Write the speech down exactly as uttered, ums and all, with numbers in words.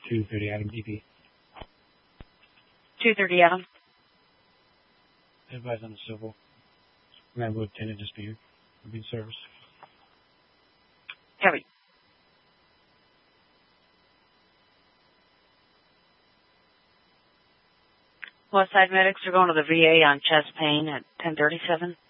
two thirty Adam D P. two thirty Adam. Advise on the civil. Command Lieutenant dispute. Will be in service. Heavy. West Side medics are going to the V A on chest pain at ten thirty-seven.